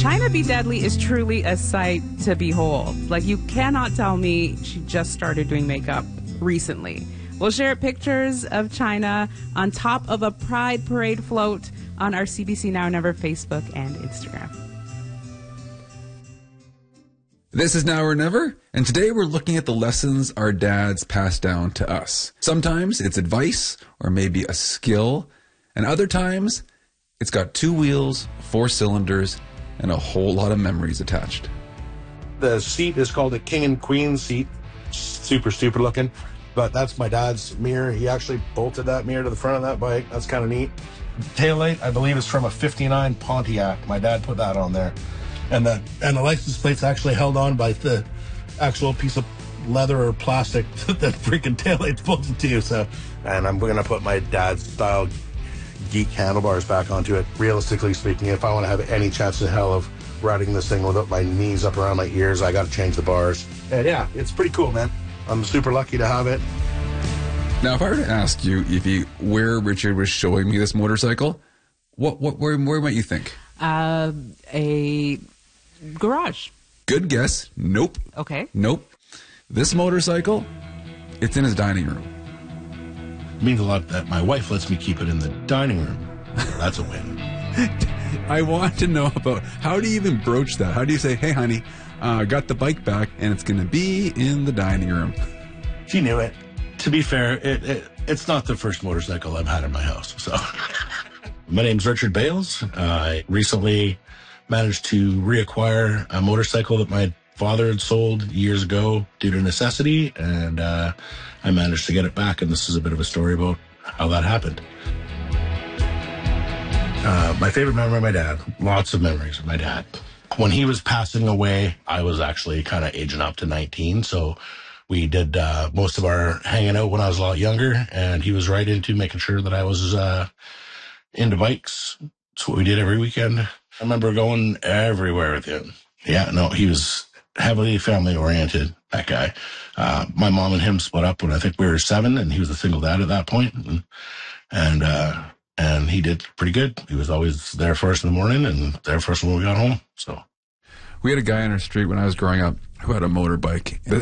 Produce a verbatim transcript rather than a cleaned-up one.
China Be Deadly is truly a sight to behold. Like, you cannot tell me she just started doing makeup recently. We'll share pictures of China on top of a Pride Parade float on our C B C Now or Never Facebook and Instagram. This is Now or Never, and today we're looking at the lessons our dads pass down to us. Sometimes it's advice or maybe a skill, and other times it's got two wheels, four cylinders, and a whole lot of memories attached. The seat is called a king and queen seat. Super stupid looking, but that's my dad's mirror. He actually bolted that mirror to the front of that bike. That's kind of neat. Taillight, I believe, is from a fifty-nine Pontiac. My dad put that on there. And the and the license plate's actually held on by the actual piece of leather or plastic that the freaking taillight's bolted to. So, and I'm going to put my dad's style geek handlebars back onto it. Realistically speaking, if I want to have any chance in hell of riding this thing without my knees up around my ears, I got to change the bars. And yeah, it's pretty cool, man. I'm super lucky to have it. Now, if I were to ask you, Evie, where Richard was showing me this motorcycle, what, what, where, where might you think? Uh, a garage. Good guess. Nope. Okay. Nope. This motorcycle, it's in his dining room. It means a lot that my wife lets me keep it in the dining room. That's a win. I want to know about, how do you even broach that? How do you say, hey, honey, I uh, got the bike back, and it's going to be in the dining room? She knew it. To be fair, it, it, it's not the first motorcycle I've had in my house. So, my name's Richard Bales. Uh, I recently managed to reacquire a motorcycle that my father had sold years ago due to necessity, and uh, I managed to get it back, and this is a bit of a story about how that happened. Uh, my favorite memory of my dad, lots of memories of my dad. When he was passing away, I was actually kind of aging up to nineteen, so we did uh, most of our hanging out when I was a lot younger, and he was right into making sure that I was uh, into bikes. That's what we did every weekend. I remember going everywhere with him. Yeah, no, he was heavily family-oriented, that guy. Uh, my mom and him split up when I think we were seven, and he was a single dad at that point. And, and, uh, and he did pretty good. He was always there for us in the morning and there for us when we got home. So we had a guy on our street when I was growing up who had a motorbike.